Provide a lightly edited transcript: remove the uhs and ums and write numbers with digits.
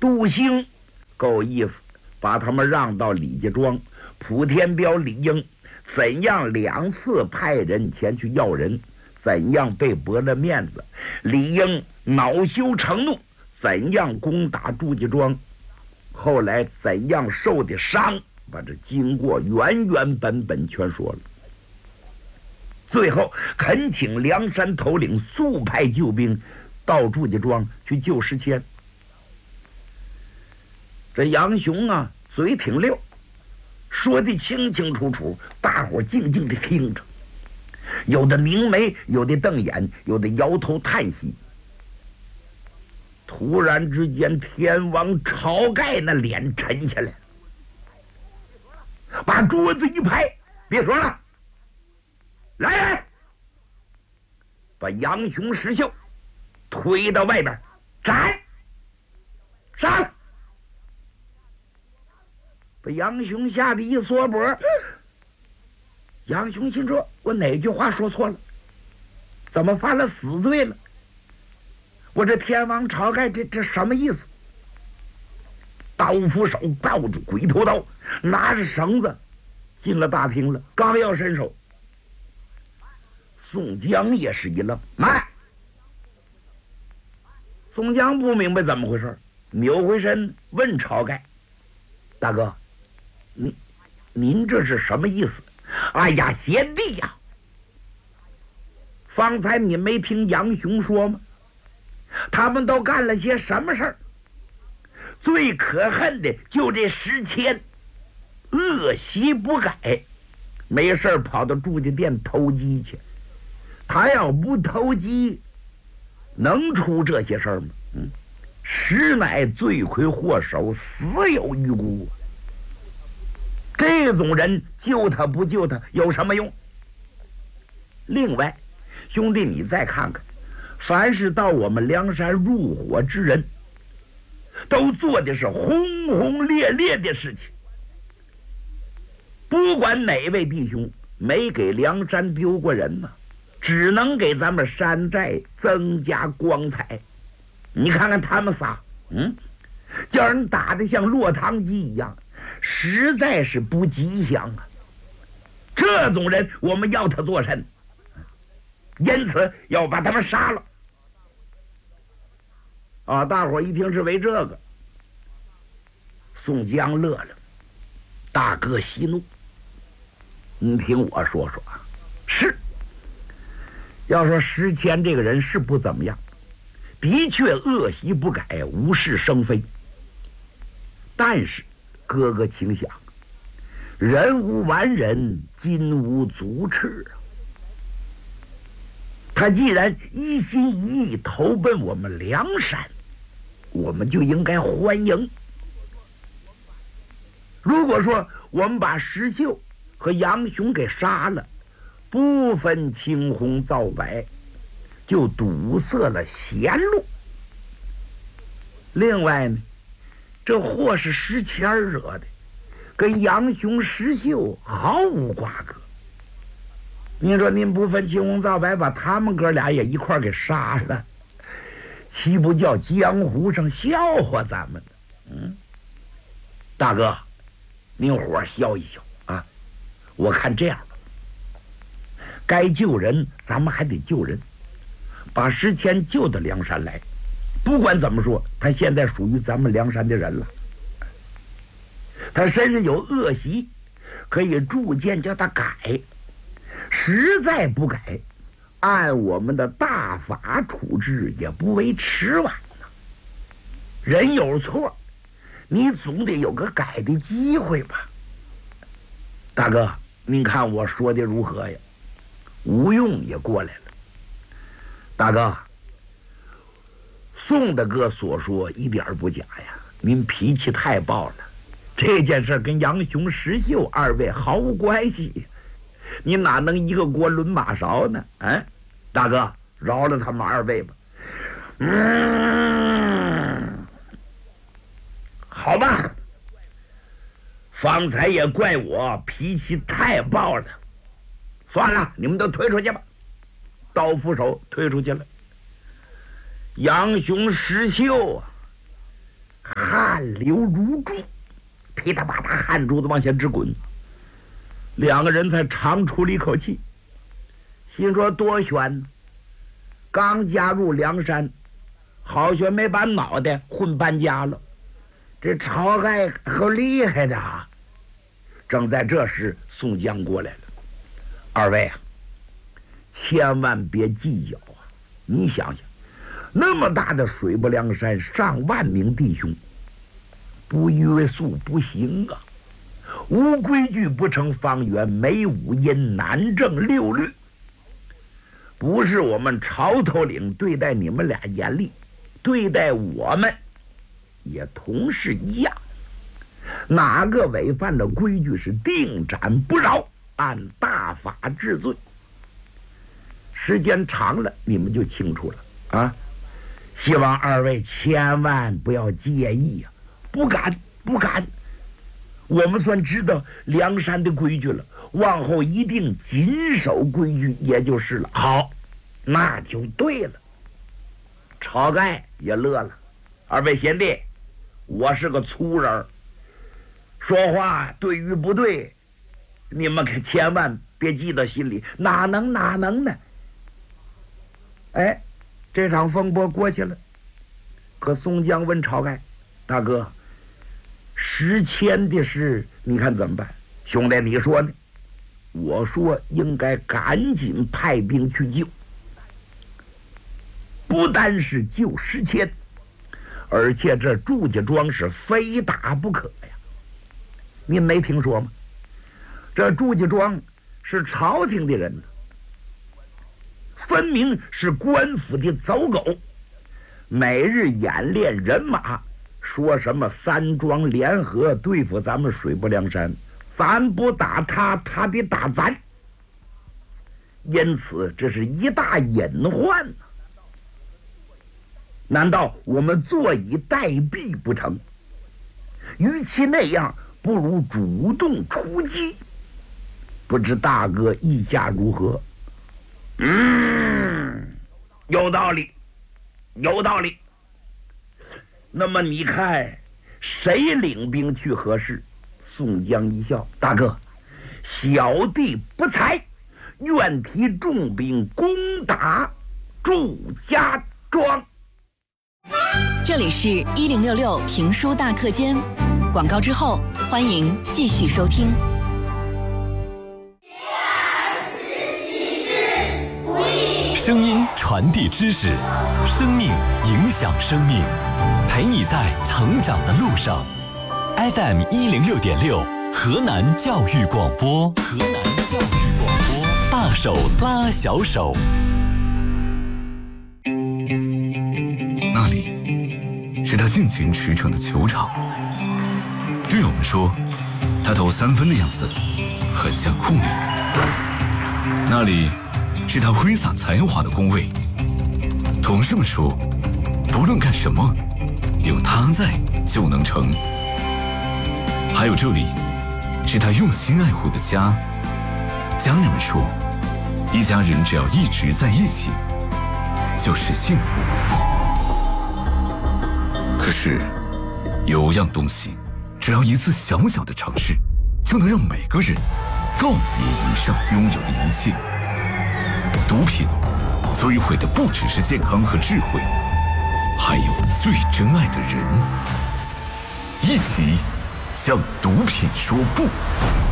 杜兴够意思，把他们让到李家庄。普天彪、李应怎样2次派人前去要人，怎样被驳了面子。李应恼羞成怒，怎样攻打祝家庄，后来怎样受的伤，把这经过原原本本全说了。最后恳请梁山头领速派救兵到祝家庄去救石谦。这杨雄啊，嘴挺溜，说的清清楚楚，大伙静静的听着，有的凝眉，有的瞪眼，有的摇头叹息。突然之间，天王晁盖那脸沉下来，把桌子一拍：“别说了，来，把杨雄、石秀推到外边，斩！杀了！”把杨雄吓得一缩脖。杨雄心说：“我哪句话说错了？怎么犯了死罪了？我这天王晁盖这什么意思？”刀斧手抱住鬼头刀，拿着绳子进了大厅了，刚要伸手，宋江也是一愣：“慢！”宋江不明白怎么回事，扭回身问晁盖：“大哥，您这是什么意思？”“哎呀，贤弟呀，方才你没听杨雄说吗？他们都干了些什么事儿？最可恨的就这石谦，恶习不改，没事跑到祝家店偷鸡去。他要不偷鸡，能出这些事儿吗？实乃罪魁祸首，死有余辜。这种人救他不救他有什么用？另外，兄弟你再看看，凡是到我们梁山入伙之人，都做的是轰轰烈烈的事情。不管哪位弟兄没给梁山丢过人呢，只能给咱们山寨增加光彩。你看看他们仨，叫人打得像落汤鸡一样，实在是不吉祥啊！这种人我们要他做甚？因此要把他们杀了。啊！大伙一听是为这个，宋江乐了，大哥息怒。你听我说说啊，是要说石谦这个人是不怎么样，的确恶习不改，无事生非。但是哥哥请想，人无完人，金无足赤啊。他既然一心一意投奔我们梁山，我们就应该欢迎。如果说我们把石秀和杨雄给杀了，不分青红皂白，就堵塞了贤路。另外呢，这祸是石谦惹的，跟杨雄、石秀毫无瓜葛。您说您不分青红皂白，把他们哥俩也一块给杀了，岂不叫江湖上笑话咱们呢？大哥，您伙消一消啊！我看这样吧，该救人咱们还得救人，把石谦救到梁山来。不管怎么说，他现在属于咱们梁山的人了。他身上有恶习，可以逐渐叫他改。实在不改，按我们的大法处置也不为迟晚呢。人有错，你总得有个改的机会吧。大哥，您看我说的如何呀？吴用也过来了。大哥，宋大哥所说一点不假呀，您脾气太暴了。这件事跟杨雄、石秀二位毫无关系，你哪能一个锅轮马勺呢？大哥，饶了他们二位吧。好吧，方才也怪我脾气太暴了，算了，你们都推出去吧。刀斧手推出去了。杨雄、石秀啊， 汗流如注，噼里啪啦汗珠子往下直滚。两个人才长出了一口气，心说多悬，刚加入梁山，好悬没把脑袋混半家了。这晁盖可厉害的啊！正在这时，宋江过来了。二位啊，千万别计较啊！你想想，那么大的水泊梁山，上万名弟兄，不约束不行啊！无规矩不成方圆，没五音难正六律。不是我们潮头领对待你们俩严厉，对待我们也同是一样。哪个违反了规矩是定斩不饶，按大法治罪。时间长了，你们就清楚了啊！希望二位千万不要介意呀！不敢，不敢。我们算知道梁山的规矩了，往后一定谨守规矩，也就是了。好，那就对了。晁盖也乐了，二位贤弟，我是个粗人，说话对与不对，你们可千万别记到心里，哪能呢？哎，这场风波过去了，可宋江问晁盖：“大哥，石阡的事你看怎么办？”兄弟，你说呢？我说应该赶紧派兵去救，不单是救石阡，而且这祝家庄是非打不可呀。您没听说吗？这祝家庄是朝廷的人，分明是官府的走狗，每日演练人马，说什么三庄联合对付咱们水泊梁山，咱不打他，他得打咱。因此这是一大隐患啊！难道我们坐以待毙不成？与其那样，不如主动出击。不知大哥意下如何？有道理，有道理。那么你看，谁领兵去合适？宋江一笑：“大哥，小弟不才，愿提重兵攻打祝家庄。” 这里是1066评书大课间，广告之后欢迎继续收听。 声音传递知识，生命影响生命，陪你在成长的路上。FM 106.6，河南教育广播，河南教育广播，大手拉小手。 那里是他尽情驰骋的球场，队友们说，他投3分的样子很像库里。那里是他挥洒才华的工位，同事们说，不论干什么，有他在就能成。还有这里是他用心爱护的家，家人们说，一家人只要一直在一起，就是幸福。可是有样东西，只要一次小小的尝试，就能让每个人告别以上拥有的一切。毒品摧毁的不只是健康和智慧，还有最真爱的人。一起向毒品说不。